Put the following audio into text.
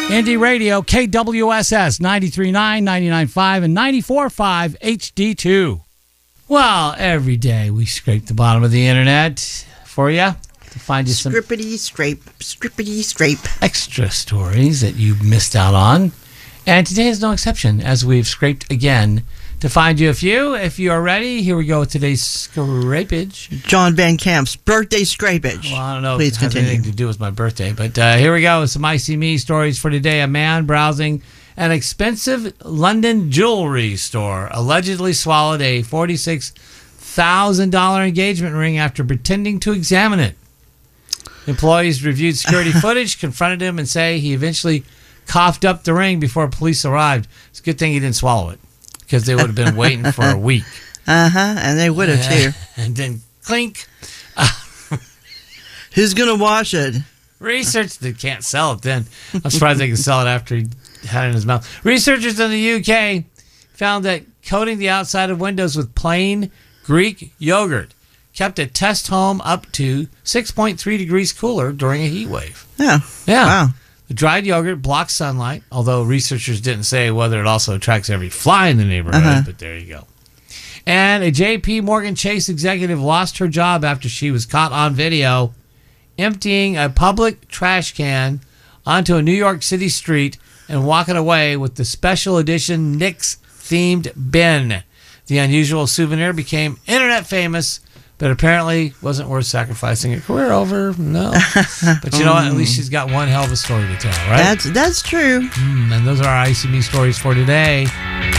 Indie Radio, KWSS 93.9, 99.5, and 94.5 HD2. Well, every day we scrape the bottom of the internet for you to find you some Scrippity scrape. extra stories that you missed out on. And today is no exception, as we've scraped again to find you a few. If you are ready, here we go with today's scrapage. John Van Camp's birthday scrapage. Well, I don't know Please if it has continue. anything to do with my birthday, but here we go with some Icy Me stories for today. A man browsing an expensive London jewelry store allegedly swallowed a $46,000 engagement ring after pretending to examine it. Employees reviewed security footage, confronted him, and say he eventually coughed up the ring before police arrived. It's a good thing he didn't swallow it, because they would have been waiting for a week. And they would have too. And then clink. Who's going to wash it? Research, they can't sell it then. I'm surprised they can sell it after he had it in his mouth. Researchers in the UK found that coating the outside of windows with plain Greek yogurt kept a test home up to 6.3 degrees cooler during a heat wave. Yeah. Yeah. Wow. The dried yogurt blocks sunlight, although researchers didn't say whether it also attracts every fly in the neighborhood, but there you go. And a J.P. Morgan Chase executive lost her job after she was caught on video emptying a public trash can onto a New York City street and walking away with the special edition Knicks-themed bin. The unusual souvenir became internet famous, but apparently wasn't worth sacrificing a career over. No. But you know what? At least she's got one hell of a story to tell, right? That's true. And those are our Icy Me stories for today.